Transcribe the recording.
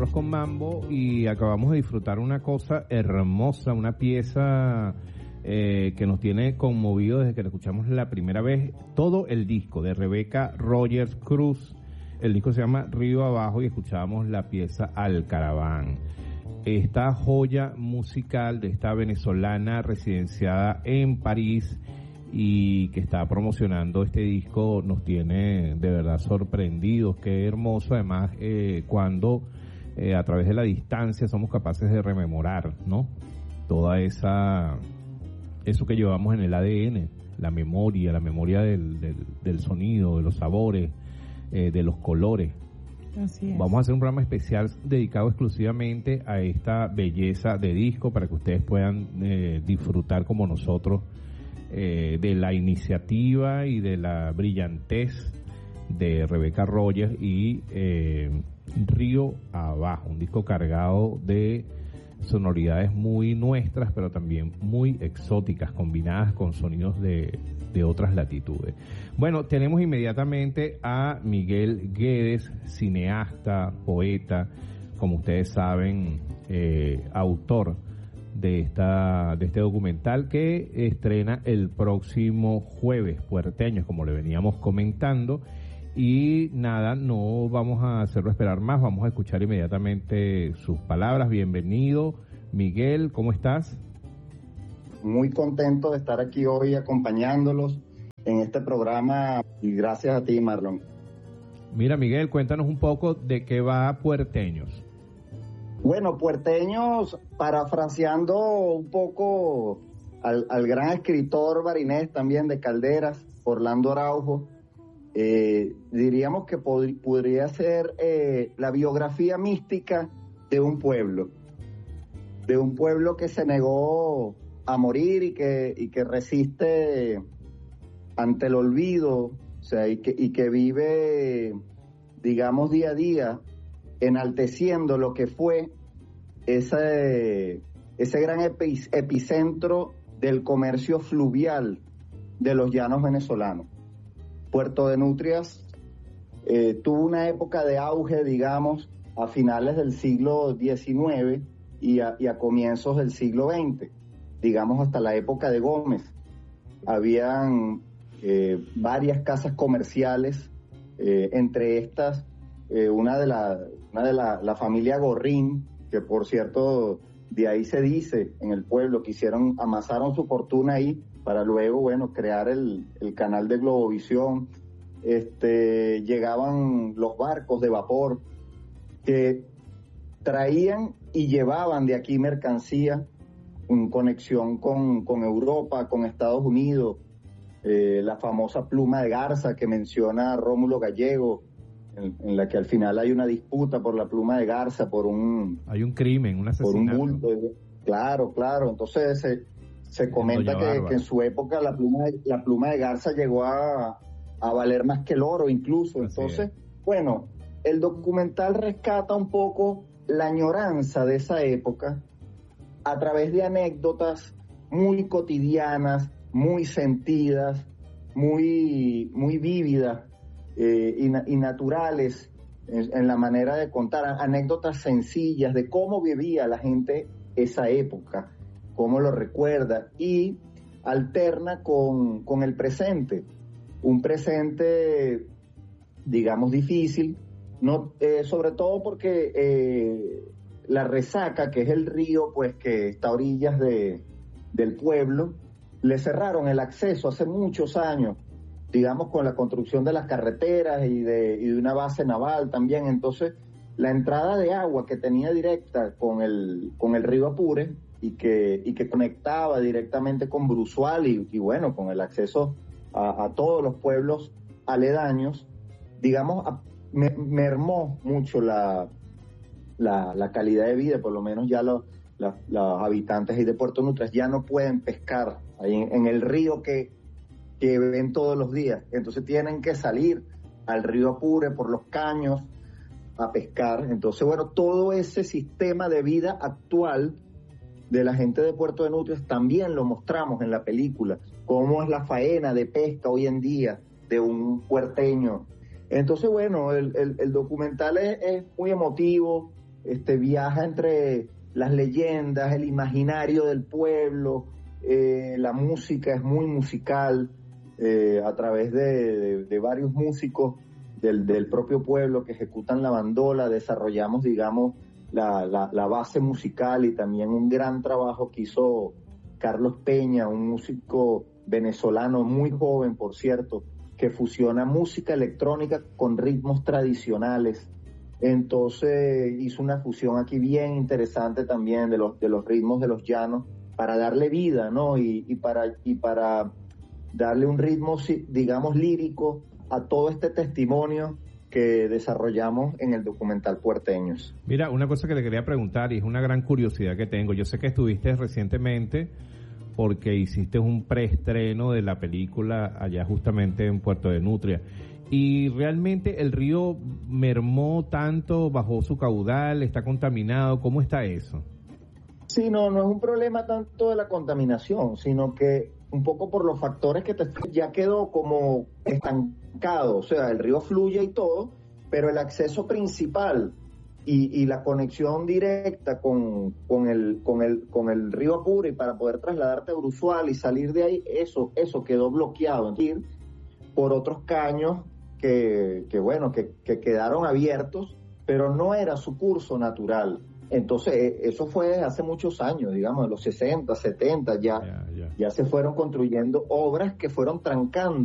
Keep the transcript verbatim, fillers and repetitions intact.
Arroz con Mambo y acabamos de disfrutar una cosa hermosa, una pieza eh, que nos tiene conmovido desde que la escuchamos la primera vez, todo el disco de Rebeca Rogers Cruz. El disco se llama Río Abajo y escuchábamos la pieza Alcaraván. Esta joya musical de esta venezolana residenciada en París y que está promocionando este disco nos tiene de verdad sorprendidos. Qué hermoso además eh, cuando eh, a través de la distancia somos capaces de rememorar, ¿no? Toda esa eso que llevamos en el A D N, la memoria, la memoria del, del, del sonido, de los sabores, eh, de los colores. Así es. Vamos a hacer un programa especial dedicado exclusivamente a esta belleza de disco para que ustedes puedan eh, disfrutar como nosotros eh, de la iniciativa y de la brillantez de Rebeca Rogers y eh, Río Abajo, un disco cargado de sonoridades muy nuestras, pero también muy exóticas, combinadas con sonidos de, de otras latitudes. Bueno, tenemos inmediatamente a Miguel Guedes, cineasta, poeta, como ustedes saben, eh, autor de esta de este documental que estrena el próximo jueves, Puerteños, como le veníamos comentando. Y nada, no vamos a hacerlo esperar más, vamos a escuchar inmediatamente sus palabras. Bienvenido, Miguel, ¿cómo estás? Muy contento de estar aquí hoy acompañándolos en este programa y gracias a ti, Marlon. Mira, Miguel, cuéntanos un poco de qué va Puerteños. Bueno, Puerteños, parafraseando un poco al, al gran escritor barinés también de Calderas, Orlando Araujo, Eh, diríamos que pod- podría ser eh, la biografía mística de un pueblo, de un pueblo que se negó a morir y que, y que resiste ante el olvido, o sea, y que, y que vive, digamos, día a día, enalteciendo lo que fue ese, ese gran epi- epicentro del comercio fluvial de los llanos venezolanos. Puerto de Nutrias eh, tuvo una época de auge, digamos, a finales del siglo diecinueve y a, y a comienzos del siglo veinte, digamos hasta la época de Gómez. Habían eh, varias casas comerciales, eh, entre estas eh, una de la una de la, la familia Gorrín, que por cierto de ahí se dice en el pueblo que hicieron, amasaron su fortuna ahí para luego, bueno, crear el, el canal de Globovisión. Este, llegaban los barcos de vapor que traían y llevaban de aquí mercancía en conexión con, con Europa, con Estados Unidos, eh, la famosa pluma de garza que menciona Rómulo Gallego, en, en la que al final hay una disputa por la pluma de garza, por un... Hay un crimen, un asesinato. Por un bulto. Claro, claro. Entonces se, se comenta que, que en su época la pluma de, la pluma de garza llegó a, a valer más que el oro incluso. Así Entonces, es. Bueno, el documental rescata un poco la añoranza de esa época a través de anécdotas muy cotidianas, muy sentidas, muy, muy vívidas eh, y, y naturales en, en la manera de contar, anécdotas sencillas de cómo vivía la gente esa época, cómo lo recuerda, y alterna con, con el presente, un presente, digamos, difícil, no eh, sobre todo porque eh, la Resaca, que es el río pues que está a orillas de, del pueblo, le cerraron el acceso hace muchos años, digamos, con la construcción de las carreteras y de, y de una base naval también. Entonces la entrada de agua que tenía directa con el con el río Apure y que y que conectaba directamente con Bruzual y, y bueno, con el acceso a, a todos los pueblos aledaños, digamos, a, me, mermó mucho la, la la calidad de vida. Por lo menos ya los la, los habitantes ahí de Puerto Nutrias ya no pueden pescar ahí en, en el río que que ven todos los días. Entonces tienen que salir al río Apure por los caños a pescar. Entonces, bueno, todo ese sistema de vida actual de la gente de Puerto de Nutrias también lo mostramos en la película, cómo es la faena de pesca hoy en día de un puerteño. Entonces, bueno, el, el, el documental es, es muy emotivo, este, viaja entre las leyendas, el imaginario del pueblo, eh, la música es muy musical, eh, a través de, de, de varios músicos del, del propio pueblo que ejecutan la bandola, desarrollamos, digamos, la, la, la base musical, y también un gran trabajo que hizo Carlos Peña, un músico venezolano muy joven, por cierto, que fusiona música electrónica con ritmos tradicionales. Entonces hizo una fusión aquí bien interesante también de los de los ritmos de los llanos para darle vida, ¿no? Y, y para y para darle un ritmo, digamos, lírico a todo este testimonio que desarrollamos en el documental Puerteños. Mira, una cosa que le quería preguntar, y es una gran curiosidad que tengo. Yo sé que estuviste recientemente porque hiciste un preestreno de la película allá justamente en Puerto de Nutria. Y realmente el río mermó tanto, bajó su caudal, está contaminado. ¿Cómo está eso? Sí, no, no es un problema tanto de la contaminación, sino que un poco por los factores que te, ya quedó como estancado. O sea, el río fluye y todo, pero el acceso principal y, y la conexión directa con, con, el, con, el, con el río Apure para poder trasladarte a Bruzual y salir de ahí, eso, eso quedó bloqueado. Por otros caños que, que bueno, que, que quedaron abiertos, pero no era su curso natural. Entonces, eso fue hace muchos años, digamos, en los sesenta, setenta, ya, yeah, yeah. ya se fueron construyendo obras que fueron trancando